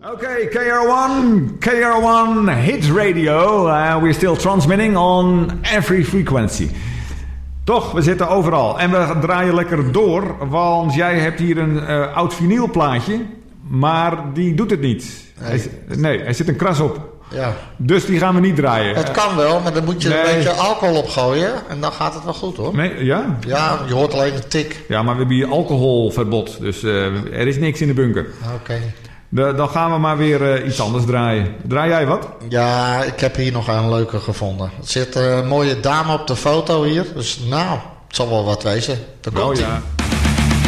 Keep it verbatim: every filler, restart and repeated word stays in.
Okay, K R one, K R one Hits Radio. Uh, we're still transmitting on every frequency. Toch, we zitten overal. En we draaien lekker door, want jij hebt hier een uh, oud vinylplaatje, maar die doet het niet. Nee, hij, nee, er zit een kras op. Ja. Dus die gaan we niet draaien. Het kan wel, maar dan moet je nee. een beetje alcohol opgooien en dan gaat het wel goed hoor. Nee, ja? Ja, je hoort alleen een tik. Ja, maar we hebben hier alcoholverbod, dus uh, er is niks in de bunker. Oké. Okay. De, dan gaan we maar weer uh, iets anders draaien. Draai jij wat? Ja, ik heb hier nog een leuke gevonden. Er zit een mooie dame op de foto hier. Dus nou, het zal wel wat wezen. Daar komt oh ie. ja.